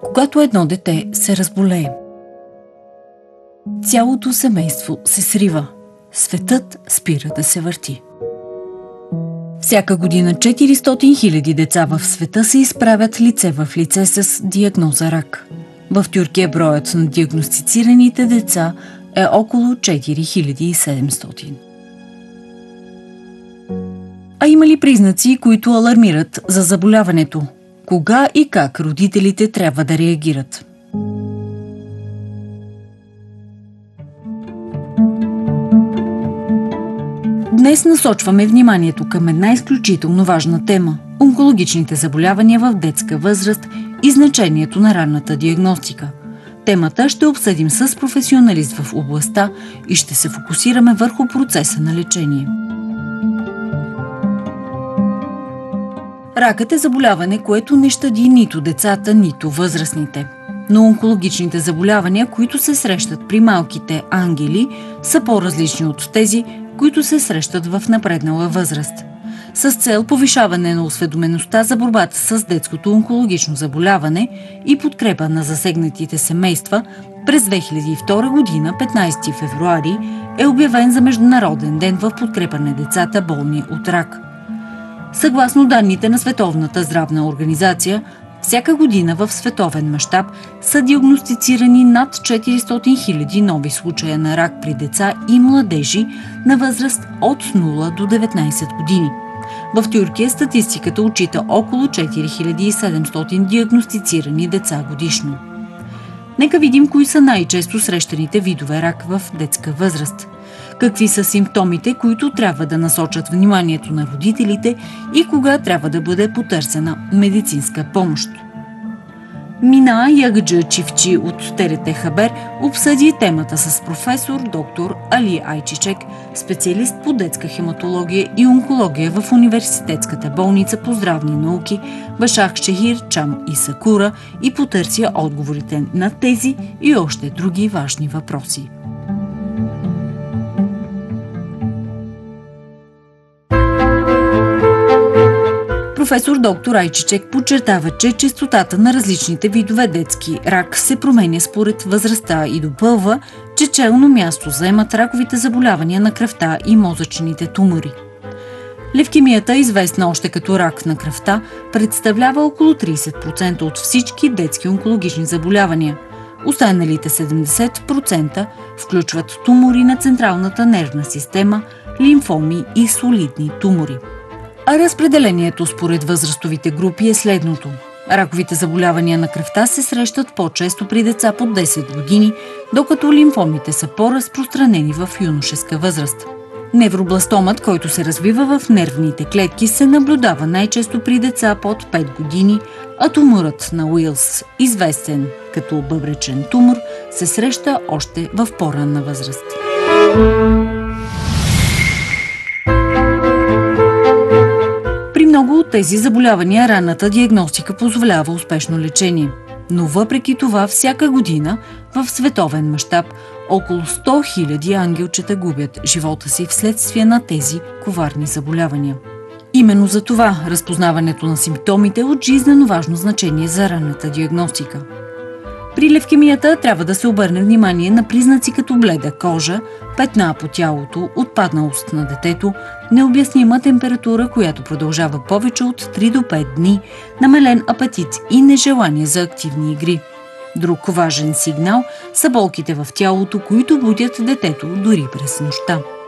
Когато едно дете се разболее, цялото семейство се срива, светът спира да се върти. Всяка година 400 000 деца в света се изправят лице в лице с диагноза рак. В Тюркия броят на диагностицираните деца е около 4700. А има ли признаци, които алармират за заболяването? Кога и как родителите трябва да реагират? Днес насочваме вниманието към една изключително важна тема – онкологичните заболявания в детска възраст и значението на ранната диагностика. Темата ще обсъдим с професионалист в областта и ще се фокусираме върху процеса на лечение. Ракът е заболяване, което не щади нито децата, нито възрастните. Но онкологичните заболявания, които се срещат при малките ангели, са по-различни от тези, които се срещат в напреднала възраст. С цел повишаване на осведомеността за борбата с детското онкологично заболяване и подкрепа на засегнатите семейства, през 2002 година, 15 февруари, е обявен за Международен ден в подкрепа на децата болни от рак. Съгласно данните на Световната здравна организация, всяка година в световен мащаб са диагностицирани над 400 000 нови случая на рак при деца и младежи на възраст от 0 до 19 години. В Тюркия статистиката отчита около 4700 диагностицирани деца годишно. Нека видим кои са най-често срещаните видове рак в детска възраст. Какви са симптомите, които трябва да насочат вниманието на родителите и кога трябва да бъде потърсена медицинска помощ. Мина Ягджа Чифчи от ТРТ Хабер обсъди темата с професор доктор Али Айчичек, специалист по детска хематология и онкология в Университетската болница по здравни науки Башах Шехир Чам и Сакура, и потърся отговорите на тези и още други важни въпроси. Професор доктор Айчичек подчертава, че честотата на различните видове детски рак се променя според възрастта и допълва, че челно място заемат раковите заболявания на кръвта и мозъчните тумори. Левкемията, известна още като рак на кръвта, представлява около 30% от всички детски онкологични заболявания. Останалите 70% включват тумори на централната нервна система, лимфоми и солидни тумори. А разпределението според възрастовите групи е следното. Раковите заболявания на кръвта се срещат по-често при деца под 10 години, докато лимфомите са по-разпространени в юношеска възраст. Невробластомът, който се развива в нервните клетки, се наблюдава най-често при деца под 5 години, а туморът на Уилс, известен като бъбречен тумор, се среща още в по-ранна възраст. Много от тези заболявания ранната диагностика позволява успешно лечение. Но въпреки това всяка година в световен мащаб около 100 000 ангелчета губят живота си вследствие на тези коварни заболявания. Именно за това разпознаването на симптомите е от жизнено важно значение за ранната диагностика. При левкемията трябва да се обърне внимание на признаци като бледа кожа, петна по тялото, отпадналост на детето, необяснима температура, която продължава повече от 3 до 5 дни, намален апетит и нежелание за активни игри. Друг важен сигнал са болките в тялото, които будят детето дори през нощта.